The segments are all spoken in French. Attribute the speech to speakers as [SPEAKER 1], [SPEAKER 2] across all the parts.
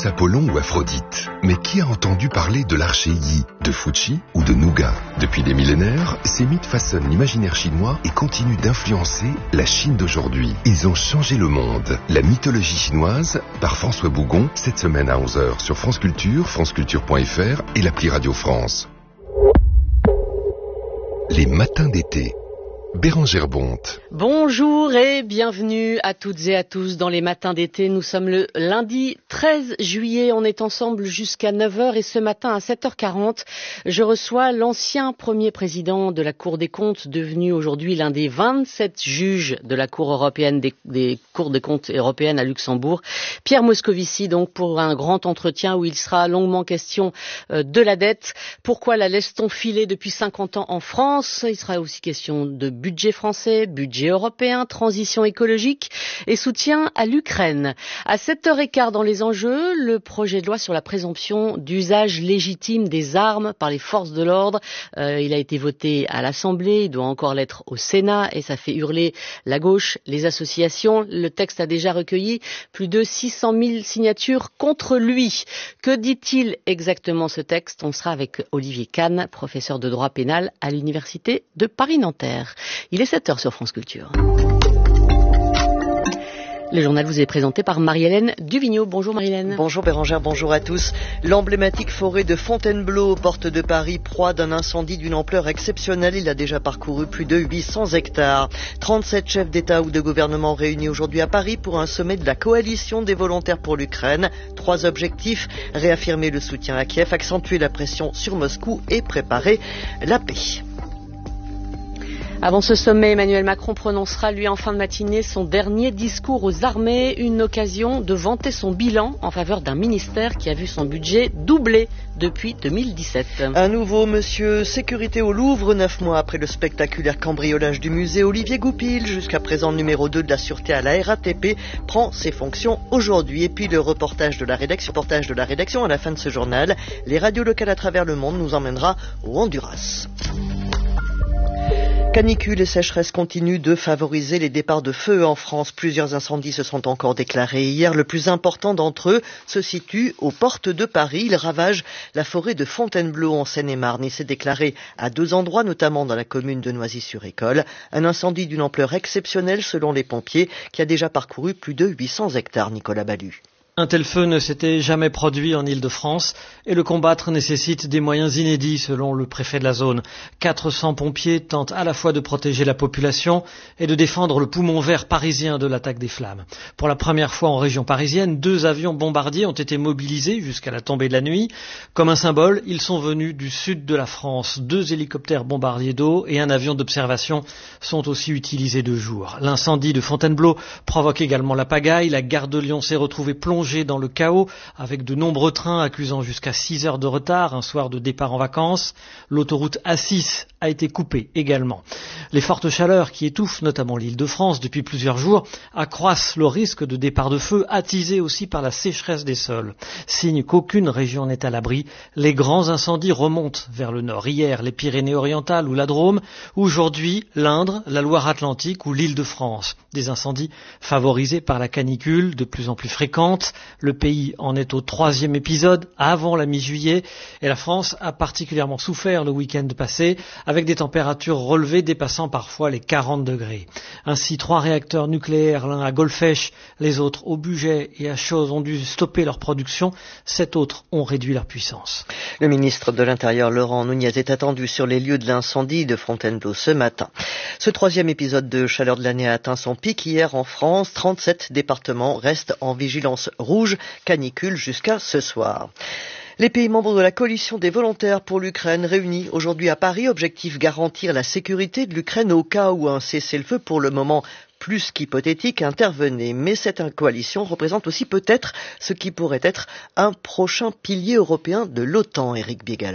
[SPEAKER 1] Apollon ou Aphrodite. Mais qui a entendu parler de l'archer Yi, de Fuchi ou de Nougat? Depuis des millénaires, ces mythes façonnent l'imaginaire chinois et continuent d'influencer la Chine d'aujourd'hui. Ils ont changé le monde. La mythologie chinoise, par François Bougon, cette semaine à 11h sur France Culture, franceculture.fr et l'appli Radio France. Les matins d'été. Bérengère Bonte.
[SPEAKER 2] Bonjour et bienvenue à toutes et à tous dans les matins d'été. Nous sommes le lundi 13 juillet. On est ensemble jusqu'à 9h et ce matin à 7h40, je reçois l'ancien premier président de la Cour des comptes, devenu aujourd'hui l'un des 27 juges de la Cour européenne des Cours des comptes européennes à Luxembourg, Pierre Moscovici, donc pour un grand entretien où il sera longuement question de la dette. Pourquoi la laisse-t-on filer depuis 50 ans en France? Il sera aussi question de budget français, budget européen, transition écologique et soutien à l'Ukraine. À 7h15 dans les enjeux, le projet de loi sur la présomption d'usage légitime des armes par les forces de l'ordre. Il a été voté à l'Assemblée, il doit encore l'être au Sénat et ça fait hurler la gauche, les associations. Le texte a déjà recueilli plus de 600 000 signatures contre lui. Que dit-il exactement ce texte? On sera avec Olivier Kahn, professeur de droit pénal à l'Université de Paris-Nanterre. Il est 7h sur France Culture. Le journal vous est présenté par Marie-Hélène Duvigneau. Bonjour Marie-Hélène.
[SPEAKER 3] Bonjour Bérengère, bonjour à tous. L'emblématique forêt de Fontainebleau, aux portes de Paris, proie d'un incendie d'une ampleur exceptionnelle. Il a déjà parcouru plus de 800 hectares. 37 chefs d'État ou de gouvernement réunis aujourd'hui à Paris pour un sommet de la coalition des volontaires pour l'Ukraine. 3 objectifs: réaffirmer le soutien à Kiev, accentuer la pression sur Moscou et préparer la paix.
[SPEAKER 2] Avant ce sommet, Emmanuel Macron prononcera, lui, en fin de matinée, son dernier discours aux armées, une occasion de vanter son bilan en faveur d'un ministère qui a vu son budget doubler depuis 2017.
[SPEAKER 3] Un nouveau monsieur sécurité au Louvre, 9 mois après le spectaculaire cambriolage du musée. Olivier Goupil, jusqu'à présent numéro 2 de la sûreté à la RATP, prend ses fonctions aujourd'hui. Et puis le reportage de la rédaction à la fin de ce journal. Les radios locales à travers le monde nous emmènera au Honduras. Canicule et sécheresse continuent de favoriser les départs de feu en France. Plusieurs incendies se sont encore déclarés hier. Le plus important d'entre eux se situe aux portes de Paris. Il ravage la forêt de Fontainebleau en Seine-et-Marne. Il s'est déclaré à 2 endroits, notamment dans la commune de Noisy-sur-École. Un incendie d'une ampleur exceptionnelle selon les pompiers, qui a déjà parcouru plus de 800 hectares. Nicolas Ballu.
[SPEAKER 4] Un tel feu ne s'était jamais produit en Île-de-France et le combattre nécessite des moyens inédits selon le préfet de la zone. 400 pompiers tentent à la fois de protéger la population et de défendre le poumon vert parisien de l'attaque des flammes. Pour la première fois en région parisienne, 2 avions bombardiers ont été mobilisés jusqu'à la tombée de la nuit. Comme un symbole, ils sont venus du sud de la France. 2 hélicoptères bombardiers d'eau et un avion d'observation sont aussi utilisés de jour. L'incendie de Fontainebleau provoque également la pagaille. La gare de Lyon s'est retrouvée plongée dans le chaos avec de nombreux trains accusant jusqu'à 6 heures de retard un soir de départ en vacances. L'autoroute A6 a été coupée également. Les fortes chaleurs qui étouffent notamment l'Île-de-France depuis plusieurs jours accroissent le risque de départ de feu, attisé aussi par la sécheresse des sols. Signe qu'aucune région n'est à l'abri, les grands incendies remontent vers le nord. Hier, les Pyrénées-Orientales ou la Drôme, aujourd'hui l'Indre, la Loire-Atlantique ou l'Île-de-France. Des incendies favorisés par la canicule de plus en plus fréquente. Le pays en est au 3e épisode avant la mi-juillet et la France a particulièrement souffert le week-end passé avec des températures relevées dépassant parfois les 40 degrés. Ainsi, 3 réacteurs nucléaires, l'un à Golfech, les autres au Bugey et à Chooz ont dû stopper leur production. 7 autres ont réduit leur puissance.
[SPEAKER 3] Le ministre de l'Intérieur, Laurent Nunez, est attendu sur les lieux de l'incendie de Fontainebleau ce matin. Ce 3e épisode de chaleur de l'année a atteint son pic hier en France. 37 départements restent en vigilance rouge, canicule jusqu'à ce soir. Les pays membres de la coalition des volontaires pour l'Ukraine réunis aujourd'hui à Paris, objectif garantir la sécurité de l'Ukraine au cas où un cessez-le-feu pour le moment plus qu'hypothétique intervenait. Mais cette coalition représente aussi peut-être ce qui pourrait être un prochain pilier européen de l'OTAN, Éric Biégala.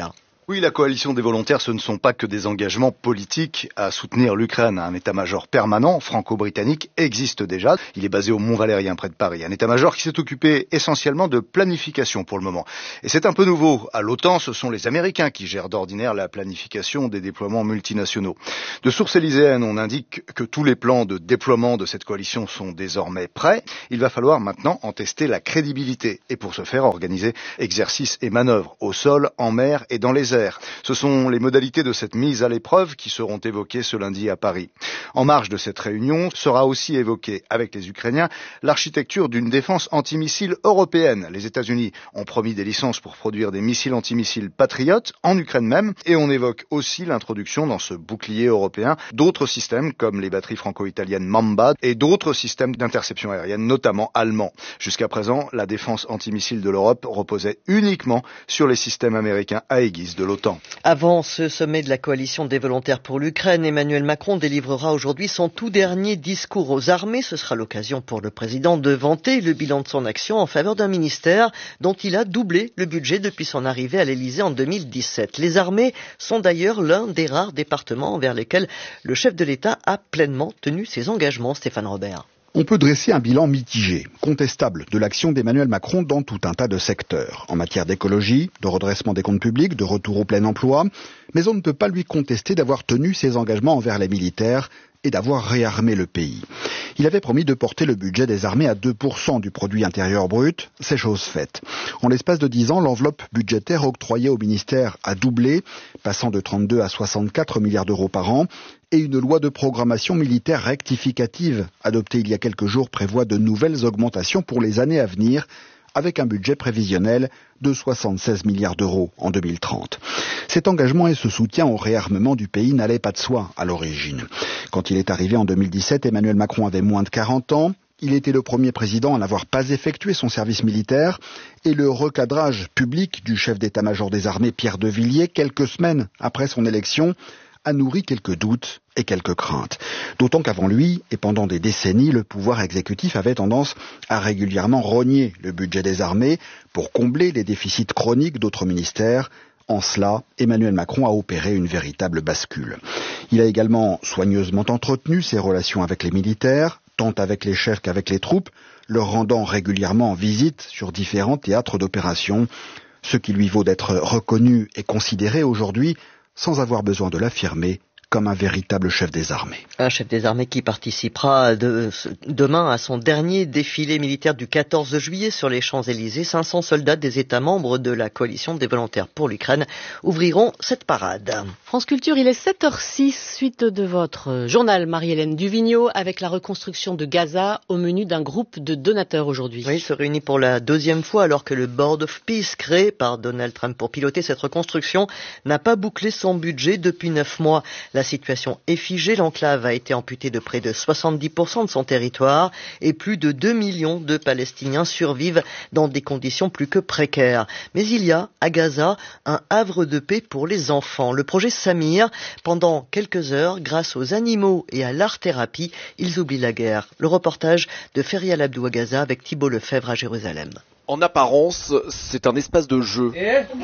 [SPEAKER 5] Oui, la coalition des volontaires, ce ne sont pas que des engagements politiques à soutenir l'Ukraine. Un état-major permanent franco-britannique existe déjà. Il est basé au Mont-Valérien, près de Paris. Un état-major qui s'est occupé essentiellement de planification pour le moment. Et c'est un peu nouveau. À l'OTAN, ce sont les Américains qui gèrent d'ordinaire la planification des déploiements multinationaux. De sources élyséennes, on indique que tous les plans de déploiement de cette coalition sont désormais prêts. Il va falloir maintenant en tester la crédibilité. Et pour ce faire, organiser exercices et manœuvres au sol, en mer et dans les airs. Ce sont les modalités de cette mise à l'épreuve qui seront évoquées ce lundi à Paris. En marge de cette réunion sera aussi évoquée avec les Ukrainiens l'architecture d'une défense antimissile européenne. Les États-Unis ont promis des licences pour produire des missiles antimissiles Patriot en Ukraine même, et on évoque aussi l'introduction dans ce bouclier européen d'autres systèmes comme les batteries franco-italiennes Mamba et d'autres systèmes d'interception aérienne, notamment allemands. Jusqu'à présent, la défense antimissile de l'Europe reposait uniquement sur les systèmes américains à aiguise de l'OTAN.
[SPEAKER 3] Avant ce sommet de la coalition des volontaires pour l'Ukraine, Emmanuel Macron délivrera aujourd'hui son tout dernier discours aux armées. Ce sera l'occasion pour le président de vanter le bilan de son action en faveur d'un ministère dont il a doublé le budget depuis son arrivée à l'Élysée en 2017. Les armées sont d'ailleurs l'un des rares départements envers lesquels le chef de l'État a pleinement tenu ses engagements. Stéphane Robert.
[SPEAKER 6] On peut dresser un bilan mitigé, contestable, de l'action d'Emmanuel Macron dans tout un tas de secteurs. En matière d'écologie, de redressement des comptes publics, de retour au plein emploi. Mais on ne peut pas lui contester d'avoir tenu ses engagements envers les militaires et d'avoir réarmé le pays. Il avait promis de porter le budget des armées à 2% du produit intérieur brut. C'est chose faite. En l'espace de 10 ans, l'enveloppe budgétaire octroyée au ministère a doublé, passant de 32 à 64 milliards d'euros par an. Et une loi de programmation militaire rectificative, adoptée il y a quelques jours, prévoit de nouvelles augmentations pour les années à venir, avec un budget prévisionnel de 76 milliards d'euros en 2030. Cet engagement et ce soutien au réarmement du pays n'allaient pas de soi à l'origine. Quand il est arrivé en 2017, Emmanuel Macron avait moins de 40 ans. Il était le premier président à n'avoir pas effectué son service militaire et le recadrage public du chef d'état-major des armées, Pierre de Villiers, quelques semaines après son élection, a nourri quelques doutes et quelques craintes. D'autant qu'avant lui, et pendant des décennies, le pouvoir exécutif avait tendance à régulièrement rogner le budget des armées pour combler les déficits chroniques d'autres ministères. En cela, Emmanuel Macron a opéré une véritable bascule. Il a également soigneusement entretenu ses relations avec les militaires, tant avec les chefs qu'avec les troupes, leur rendant régulièrement en visite sur différents théâtres d'opération, ce qui lui vaut d'être reconnu et considéré aujourd'hui sans avoir besoin de l'affirmer, comme un véritable chef des armées.
[SPEAKER 3] Un chef des armées qui participera demain à son dernier défilé militaire du 14 juillet sur les Champs-Élysées. 500 soldats des États membres de la coalition des volontaires pour l'Ukraine ouvriront cette parade.
[SPEAKER 2] France Culture, il est 7h06, suite de votre journal Marie-Hélène Duvigneau, avec la reconstruction de Gaza au menu d'un groupe de donateurs aujourd'hui.
[SPEAKER 3] Oui, il se réunit pour la deuxième fois alors que le Board of Peace, créé par Donald Trump pour piloter cette reconstruction, n'a pas bouclé son budget depuis 9 mois. La situation est figée, l'enclave a été amputée de près de 70% de son territoire et plus de 2 millions de Palestiniens survivent dans des conditions plus que précaires. Mais il y a, à Gaza, un havre de paix pour les enfants. Le projet Samir, pendant quelques heures, grâce aux animaux et à l'art-thérapie, ils oublient la guerre. Le reportage de Ferial Abdou à Gaza avec Thibault Lefebvre à Jérusalem.
[SPEAKER 7] En apparence, c'est un espace de jeu,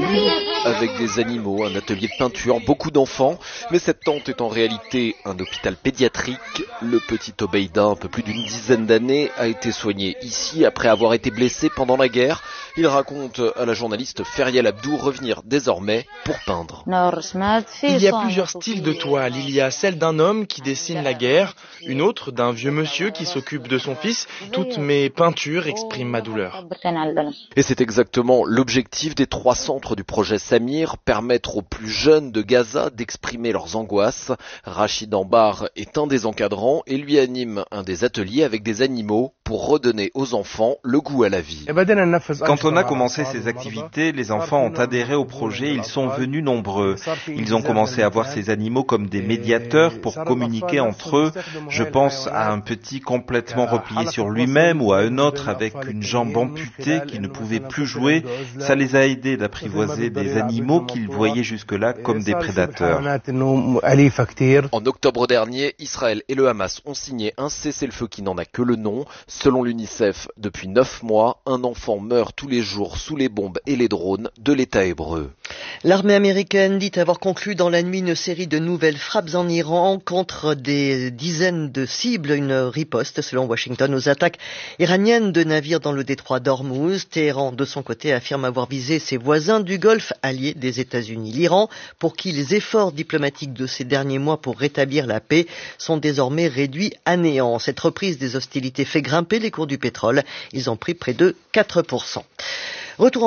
[SPEAKER 7] avec des animaux, un atelier de peinture, beaucoup d'enfants, mais cette tente est en réalité un hôpital pédiatrique. Le petit Obeida, un peu plus d'une dizaine d'années, a été soigné ici après avoir été blessé pendant la guerre. Il raconte à la journaliste Ferial Abdou revenir désormais pour peindre.
[SPEAKER 8] Il y a plusieurs styles de toiles. Il y a celle d'un homme qui dessine la guerre, une autre d'un vieux monsieur qui s'occupe de son fils. Toutes mes peintures expriment ma douleur.
[SPEAKER 7] Et c'est exactement l'objectif des 3 centres du projet Samir, permettre aux plus jeunes de Gaza d'exprimer leurs angoisses. Rachid Ambar est un des encadrants et lui anime un des ateliers avec des animaux pour redonner aux enfants le goût à la vie.
[SPEAKER 9] Quand on a commencé ces activités, les enfants ont adhéré au projet, ils sont venus nombreux. Ils ont commencé à voir ces animaux comme des médiateurs pour communiquer entre eux. Je pense à un petit complètement replié sur lui-même ou à un autre avec une jambe amputée qui ne pouvaient plus jouer. Ça les a aidés d'apprivoiser des animaux qu'ils voyaient jusque-là comme des prédateurs.
[SPEAKER 7] En octobre dernier, Israël et le Hamas ont signé un cessez-le-feu qui n'en a que le nom. Selon l'UNICEF, depuis 9 mois, un enfant meurt tous les jours sous les bombes et les drones de l'État hébreu.
[SPEAKER 3] L'armée américaine dit avoir conclu dans la nuit une série de nouvelles frappes en Iran contre des dizaines de cibles, une riposte selon Washington aux attaques iraniennes de navires dans le détroit d'Ormuz. Téhéran, de son côté, affirme avoir visé ses voisins du Golfe, alliés des États-Unis. L'Iran, pour qui les efforts diplomatiques de ces derniers mois pour rétablir la paix sont désormais réduits à néant. Cette reprise des hostilités fait grimper les cours du pétrole. Ils ont pris près de 4%. Retour